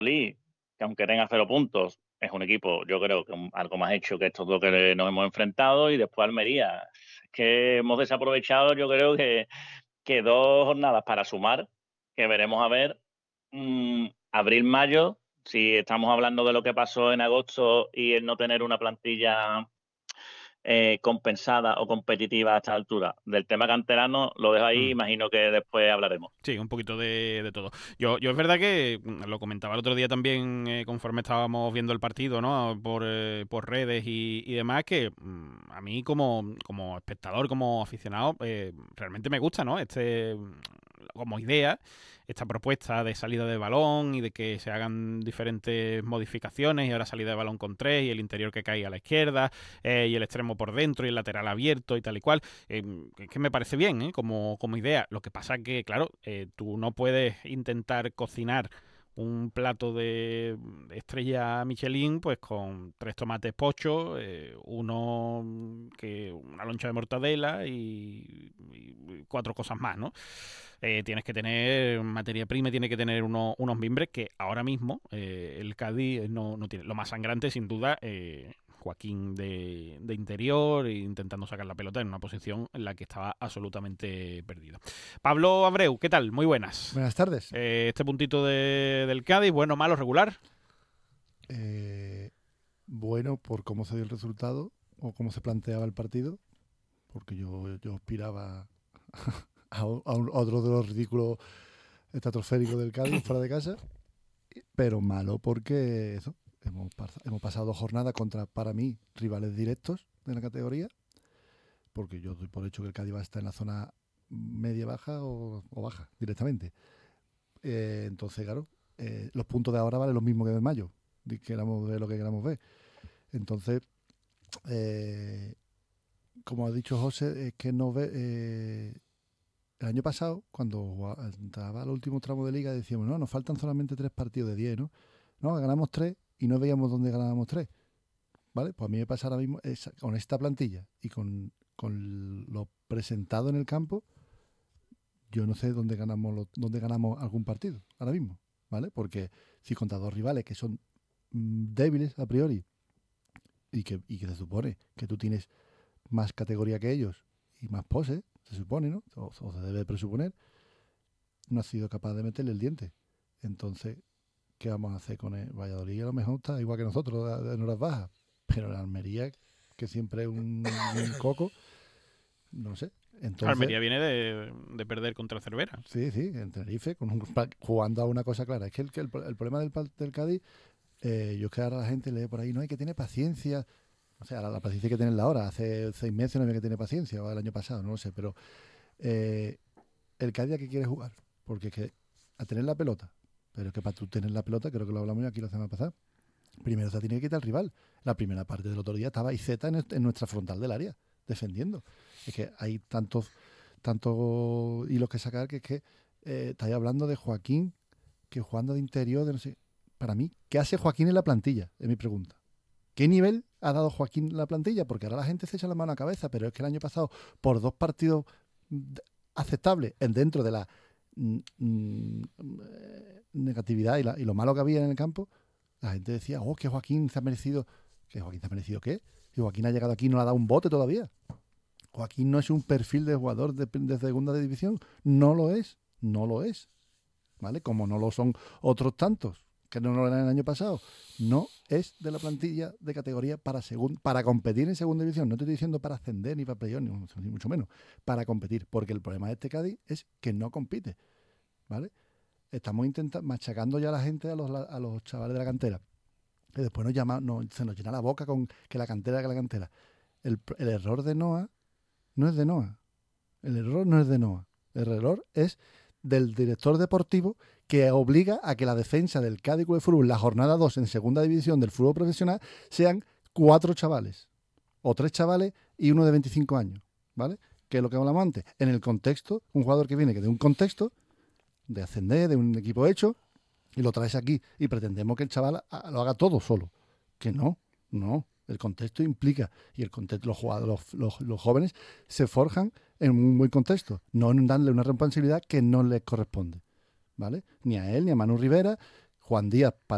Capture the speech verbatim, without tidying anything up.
que aunque tenga cero puntos, es un equipo, yo creo que un- algo más hecho que estos dos que nos hemos enfrentado, y después Almería. Es que hemos desaprovechado, yo creo que, que dos jornadas para sumar, que veremos a ver. mm, Abril-mayo, si estamos hablando de lo que pasó en agosto y el no tener una plantilla eh, compensada o competitiva a esta altura. Del tema canterano lo dejo ahí, Mm. imagino que después hablaremos. Sí, un poquito de, de todo. Yo, yo es verdad que mm, lo comentaba el otro día también, eh, conforme estábamos viendo el partido, ¿no? Por, eh, por redes y, y demás, que mm, a mí como, como espectador, como aficionado, eh, realmente me gusta, ¿no? Este, mm, como idea, esta propuesta de salida de balón y de que se hagan diferentes modificaciones y ahora salida de balón con tres y el interior que caiga a la izquierda eh, y el extremo por dentro y el lateral abierto y tal y cual. Eh, que me parece bien ¿eh? como, como idea. Lo que pasa que, claro, eh, tú no puedes intentar cocinar un plato de estrella Michelin pues con tres tomates pochos, eh, uno que una loncha de mortadela y, y cuatro cosas más, ¿no? Eh, tienes que tener materia prima, tiene que tener uno, unos mimbres que ahora mismo eh, el Cádiz no, no tiene. Lo más sangrante, sin duda, eh, Joaquín de, de interior, intentando sacar la pelota en una posición en la que estaba absolutamente perdido. Pablo Abreu, ¿qué tal? Muy buenas. Buenas tardes. Eh, este puntito de, del Cádiz, bueno, malo, regular. Eh, bueno, por cómo se dio el resultado o cómo se planteaba el partido, porque yo, yo aspiraba a, un- a un- a otro de los ridículos estratosféricos del Cádiz fuera de casa, pero malo porque eso, hemos, pas- hemos pasado dos jornadas contra, para mí, rivales directos de la categoría, porque yo doy por hecho que el Cádiz va a estar en la zona media-baja o, o baja directamente. Eh, entonces, claro, eh, los puntos de ahora valen los mismos que de mayo, di- queramos ver lo que queramos ver. Entonces, eh, como ha dicho José, es que no ve. Eh, el año pasado, cuando jugaba- entraba al último tramo de liga, decíamos, no, nos faltan solamente tres partidos de diez, ¿no? No, ganamos tres y no veíamos dónde ganábamos tres, ¿vale? Pues a mí me pasa ahora mismo esa- con esta plantilla y con, con lo presentado en el campo, yo no sé dónde ganamos, lo- dónde ganamos algún partido ahora mismo, ¿vale? Porque si contra dos rivales que son mm, débiles a priori y que, y que se supone que tú tienes más categoría que ellos y más pose, se supone, ¿no? O, o se debe presuponer, no ha sido capaz de meterle el diente. Entonces, ¿qué vamos a hacer con el Valladolid? A lo mejor está igual que nosotros, en horas bajas, pero la Almería, que siempre es un, un coco, no sé. Entonces, Almería viene de, de perder contra Cervera. sí, sí, en Tenerife, con un, jugando a una cosa clara. Es que el, que el, el problema del, del Cádiz, eh, yo es que ahora la gente lee por ahí, no hay que tener paciencia. O sea, la, la paciencia hay que tenerla ahora. Hace seis meses no había que tener paciencia, o el año pasado, no lo sé. Pero eh, el Cádiz, ¿a qué quiere jugar? Porque es que a tener la pelota. Pero es que para tú tener la pelota, creo que lo hablamos ya aquí la semana pasada, primero se tiene que quitar el rival. La primera parte del otro día estaba Izeta en, en nuestra frontal del área, defendiendo. Es que hay tantos, tantos hilos que sacar que es que eh, estáis hablando de Joaquín, que jugando de interior, de no sé. Para mí, ¿qué hace Joaquín en la plantilla? Es mi pregunta. ¿Qué nivel ha dado Joaquín en la plantilla? Porque ahora la gente se echa la mano a la cabeza, pero es que el año pasado, por dos partidos mm, aceptables en dentro de la mm, mm, eh, negatividad y, la- y lo malo que había en el campo, la gente decía, oh, que Joaquín se ha merecido. ¿Que Joaquín se ha merecido qué? Si Joaquín ha llegado aquí y no le ha dado un bote todavía. Joaquín no es un perfil de jugador de, de segunda división. No lo es. No lo es. ¿Vale? Como no lo son otros tantos que no lo eran el año pasado. No es de la plantilla de categoría para, segun, para competir en segunda división. No te estoy diciendo para ascender ni para playoff, ni, ni mucho menos. Para competir. Porque el problema de este Cádiz es que no compite. ¿Vale? Estamos intentando, machacando ya a la gente, a los, a los chavales de la cantera. Y después nos llama, no, se nos llena la boca con que la cantera, que la cantera. El, el error de Noah no es de Noah. El error no es de Noah. El error es del director deportivo que obliga a que la defensa del Cádiz Club de Fútbol, la jornada dos en segunda división del fútbol profesional, sean cuatro chavales. O tres chavales y uno de veinticinco años. ¿Vale? Que es lo que hablamos antes. En el contexto, un jugador que viene que de un contexto de ascender, de un equipo hecho, y lo traes aquí y pretendemos que el chaval lo haga todo solo. Que no, no. El contexto implica, y el contexto, los, jugadores, los, los, los jóvenes se forjan en un buen contexto, no en darle una responsabilidad que no les corresponde. ¿Vale? Ni a él, ni a Manu Rivera, Juan Díaz, para